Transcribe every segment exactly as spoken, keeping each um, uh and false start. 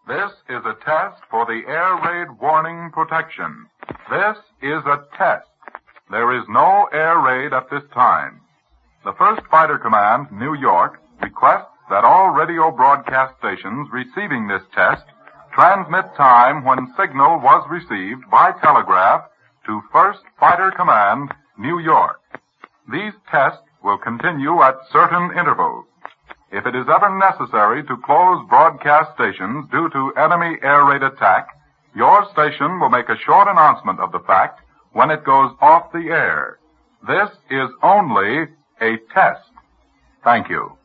This is a test for the air raid warning protection. This is a test. There is no air raid at this time. The First Fighter Command, New York, requests that all radio broadcast stations receiving this test transmit time when signal was received by telegraph to First Fighter Command, New York. These tests will continue at certain intervals. If it is ever necessary to close broadcast stations due to enemy air raid attack, your station will make a short announcement of the fact when it goes off the air. This is only a test. Thank you.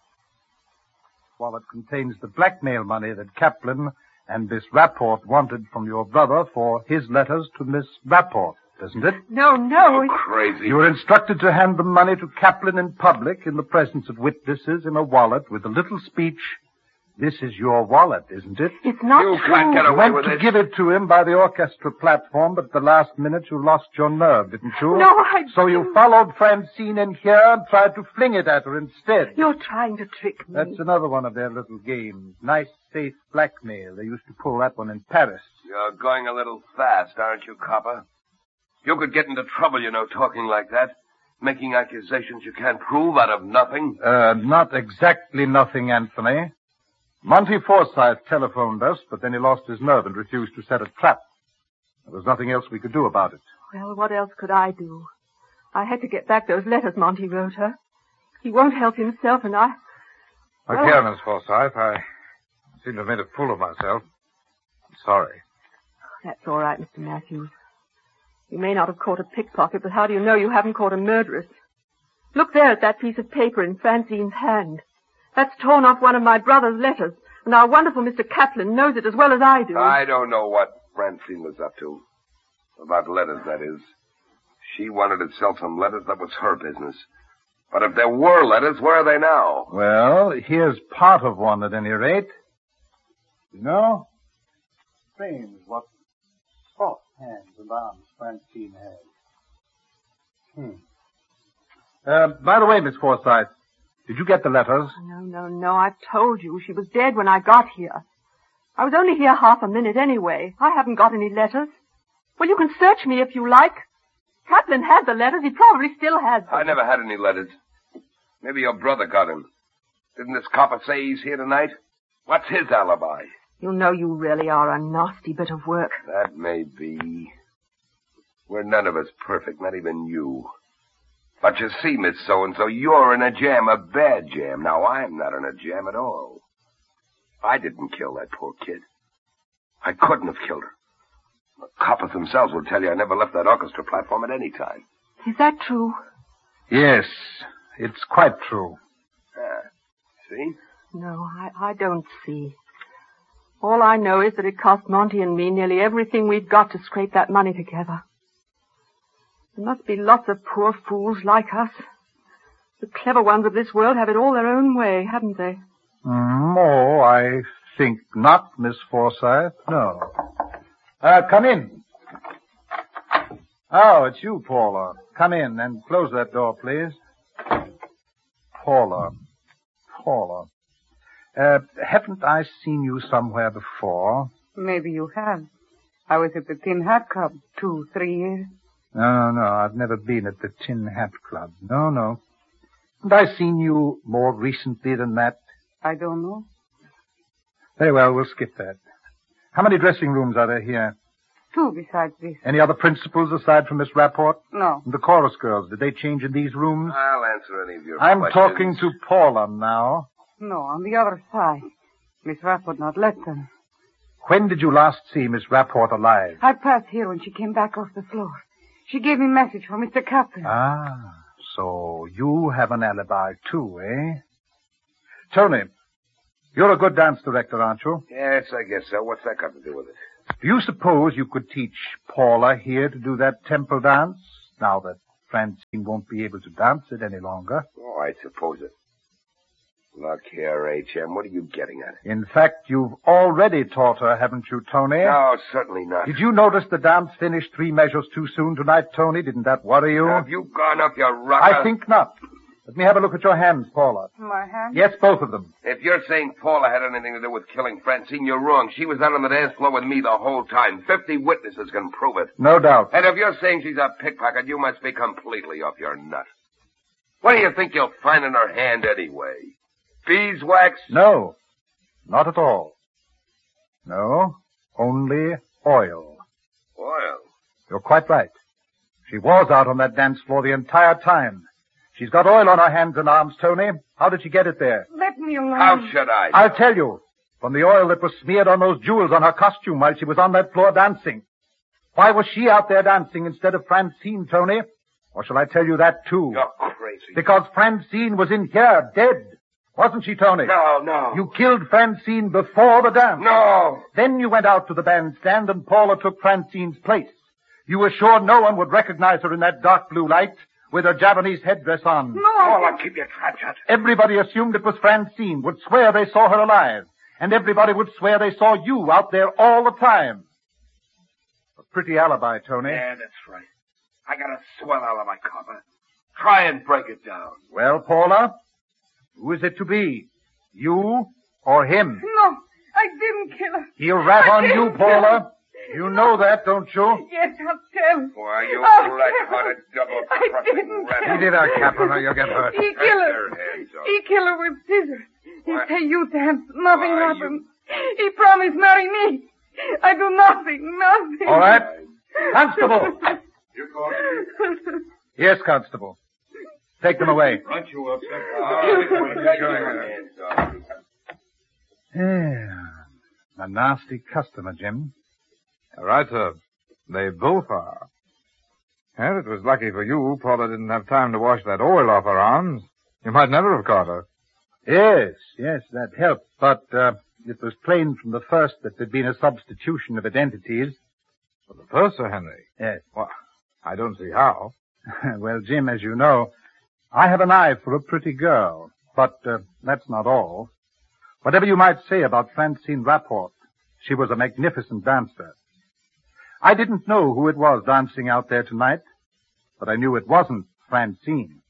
Well, it contains the blackmail money that Kaplan and Miss Rapport wanted from your brother for his letters to Miss Rapport, doesn't it? No, no. You're crazy. You were instructed to hand the money to Kaplan in public in the presence of witnesses in a wallet with a little speech. This is your wallet, isn't it? It's not You true. can't get You away went with to it. give it to him by the orchestra platform, but at the last minute you lost your nerve, didn't you? No, I So you followed Francine in here and tried to fling it at her instead. You're trying to trick me. That's another one of their little games. Nice, safe blackmail. They used to pull that one in Paris. You're going a little fast, aren't you, copper? You could get into trouble, you know, talking like that. Making accusations you can't prove out of nothing. Uh, not exactly nothing, Anthony. Monty Forsythe telephoned us, but then he lost his nerve and refused to set a trap. There was nothing else we could do about it. Well, what else could I do? I had to get back those letters Monty wrote her. He won't help himself, and I... Look Well, here, Miss Forsythe. I seem to have made a fool of myself. I'm sorry. That's all right, Mister Matthews. You may not have caught a pickpocket, but how do you know you haven't caught a murderess? Look there at that piece of paper in Francine's hand. That's torn off one of my brother's letters, and our wonderful Mister Kaplan knows it as well as I do. I don't know what Francine was up to. About letters, that is. She wanted to sell some letters. That was her business. But if there were letters, where are they now? Well, here's part of one at any rate. You know, strange what soft hands and arms Francine has. Hmm. Uh, by the way, Miss Forsythe, did you get the letters? No, no, no. I've told you. She was dead when I got here. I was only here half a minute anyway. I haven't got any letters. Well, you can search me if you like. Kaplan had the letters. He probably still has them. I never had any letters. Maybe your brother got him. Didn't this copper say he's here tonight? What's his alibi? You know you really are a nasty bit of work. That may be. We're none of us perfect, not even you. But you see, Miss So-and-so, you're in a jam, a bad jam. Now, I'm not in a jam at all. I didn't kill that poor kid. I couldn't have killed her. The coppers themselves will tell you I never left that orchestra platform at any time. Is that true? Yes, it's quite true. Ah, see? No, I, I don't see. All I know is that it cost Monty and me nearly everything we've got to scrape that money together. There must be lots of poor fools like us. The clever ones of this world have it all their own way, haven't they? Mm, oh, I think not, Miss Forsythe. No. Uh, come in. Oh, it's you, Paula. Come in and close that door, please. Paula. Paula. Uh, haven't I seen you somewhere before? Maybe you have. I was at the Tin Hat Club two, three years. No, no, no. I've never been at the Tin Hat Club. No, no. Haven't I seen you more recently than that? I don't know. Very well, we'll skip that. How many dressing rooms are there here? Two besides this. Any other principals aside from Miss Rapport? No. And the chorus girls, did they change in these rooms? I'll answer any of your I'm questions. talking to Paula now. No, on the other side. Miss Rapp would not let them. When did you last see Miss Rapport alive? I passed here when she came back off the floor. She gave me a message from Mister Kaplan. Ah, so you have an alibi too, eh? Tony, you're a good dance director, aren't you? Yes, I guess so. What's that got to do with it? Do you suppose you could teach Paula here to do that temple dance, now that Francine won't be able to dance it any longer? Oh, I suppose it. Look here, H M, what are you getting at? In fact, you've already taught her, haven't you, Tony? No, certainly not. Did you notice the dance finished three measures too soon tonight, Tony? Didn't that worry you? Have you gone up your rocker? I think not. Let me have a look at your hands, Paula. My hand? Yes, both of them. If you're saying Paula had anything to do with killing Francine, you're wrong. She was out on the dance floor with me the whole time. Fifty witnesses can prove it. No doubt. And if you're saying she's a pickpocket, you must be completely off your nut. What do you think you'll find in her hand anyway? Beeswax? No, not at all. No, only oil. Oil? You're quite right. She was out on that dance floor the entire time. She's got oil on her hands and arms, Tony. How did she get it there? Let me alone. How should I? I'll tell you. From the oil that was smeared on those jewels on her costume while she was on that floor dancing. Why was she out there dancing instead of Francine, Tony? Or shall I tell you that, too? You're crazy. Because Francine was in here, dead. Wasn't she, Tony? No, no. You killed Francine before the dance. No. Then you went out to the bandstand and Paula took Francine's place. You were sure no one would recognize her in that dark blue light with her Japanese headdress on. No. Paula, keep your trap shut. Everybody assumed it was Francine, would swear they saw her alive. And everybody would swear they saw you out there all the time. A pretty alibi, Tony. Yeah, that's right. I got a swell alibi, copper. Try and break it down. Well, Paula, who is it to be? You or him? No, I didn't kill her. He'll rat I on you, didn't kill Paula. her. You know that, don't you? Yes, I'll tell. Why, you I'll black-hearted, tell. I double-crossing didn't rat. kill You did that, Captain, or you'll get hurt. He Take killed their her. hands off. He killed her with scissors. He What? say you dance. Nothing Why, happened. He promised marry me. I do nothing, nothing. All right. Constable. You called me? Yes, Constable. Take them away. Aren't you upset? Oh, take your hands off. Yeah. A nasty customer, Jim. Right, sir. They both are. And it was lucky for you Paula didn't have time to wash that oil off her arms. You might never have caught her. Yes, yes, that helped. But uh, it was plain from the first that there'd been a substitution of identities. For the first, Sir Henry? Yes. Well, I don't see how. Well, Jim, as you know, I have an eye for a pretty girl. But uh, that's not all. Whatever you might say about Francine Rapport, she was a magnificent dancer. I didn't know who it was dancing out there tonight, but I knew it wasn't Francine.